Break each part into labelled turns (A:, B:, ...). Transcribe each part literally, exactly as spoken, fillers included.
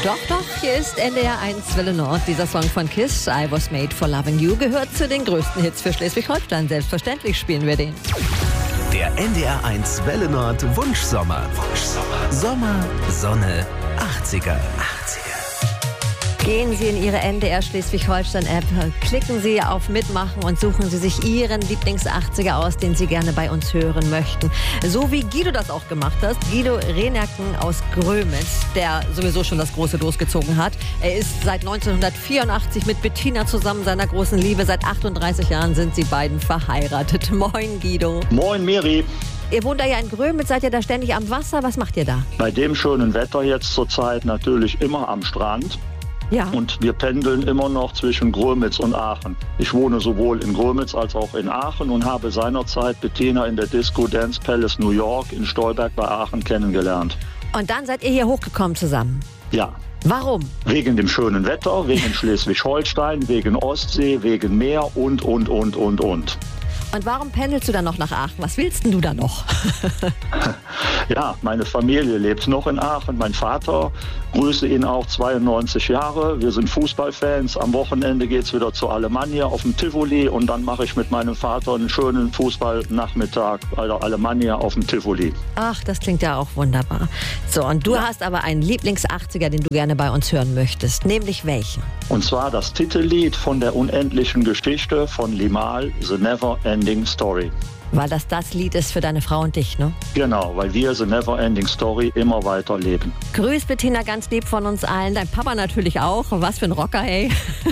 A: Doch, doch, hier ist N D R eins Welle Nord. Dieser Song von Kiss, I Was Made for Loving You, gehört zu den größten Hits für Schleswig-Holstein. Selbstverständlich spielen wir den.
B: Der N D R eins Welle Nord Wunschsommer. Wunschsommer. Sommer, Sonne, achtziger. achtziger.
A: Gehen Sie in Ihre N D R Schleswig-Holstein-App, klicken Sie auf Mitmachen und suchen Sie sich Ihren Lieblings-achtziger aus, den Sie gerne bei uns hören möchten. So wie Guido das auch gemacht hat. Guido Renerken aus Grömitz, der sowieso schon das große losgezogen hat. Er ist seit neunzehnhundertvierundachtzig mit Bettina zusammen, seiner großen Liebe. Seit achtunddreißig Jahren sind sie beiden verheiratet. Moin, Guido.
C: Moin, Miri.
A: Ihr wohnt da ja in Grömitz, seid ihr da ständig am Wasser? Was macht ihr da?
C: Bei dem schönen Wetter jetzt zurzeit natürlich immer am Strand.
A: Ja.
C: Und wir pendeln immer noch zwischen Grömitz und Aachen. Ich wohne sowohl in Grömitz als auch in Aachen und habe seinerzeit Bettina in der Disco Dance Palace New York in Stolberg bei Aachen kennengelernt.
A: Und dann seid ihr hier hochgekommen zusammen?
C: Ja.
A: Warum?
C: Wegen dem schönen Wetter, wegen Schleswig-Holstein, wegen Ostsee, wegen Meer und, und, und, und, und.
A: Und warum pendelst du dann noch nach Aachen? Was willst denn du da noch?
C: Ja, meine Familie lebt noch in Aachen. Mein Vater, grüße ihn auch, zweiundneunzig Jahre. Wir sind Fußballfans. Am Wochenende geht es wieder zur Alemannia auf dem Tivoli und dann mache ich mit meinem Vater einen schönen Fußballnachmittag bei der Alemannia auf dem Tivoli.
A: Ach, das klingt ja auch wunderbar. So, und du
C: Ja.
A: hast aber einen Lieblings-achtziger, den du gerne bei uns hören möchtest. Nämlich welchen?
C: Und zwar das Titellied von der unendlichen Geschichte von Limahl, The Never Ending Story.
A: Weil das das Lied ist für deine Frau und dich, ne?
C: Genau, weil wir The Never Ending Story immer weiter leben.
A: Grüß Bettina ganz lieb von uns allen. Dein Papa natürlich auch. Was für ein Rocker, ey.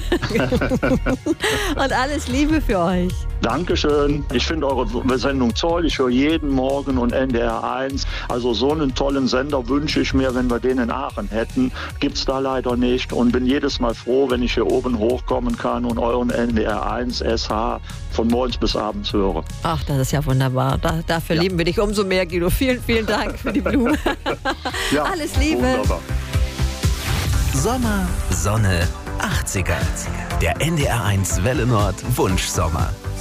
A: Und alles Liebe für euch.
C: Dankeschön. Ich finde eure Sendung toll. Ich höre jeden Morgen und N D R eins. Also so einen tollen Sender wünsche ich mir, wenn wir den in Aachen hätten. Gibt's da leider nicht. Und bin jedes Mal froh, wenn ich hier oben hochkommen kann und euren N D R eins S H von morgens bis abends höre.
A: Ach, das ist ja wunderbar. Da, dafür
C: Ja.
A: lieben wir dich umso mehr, Guido. Vielen, vielen Dank für die Blumen.
C: Ja,
A: Alles Liebe.
C: wunderbar.
B: Sommer, Sonne, achtziger. Der N D R eins Welle Nord Wunschsommer.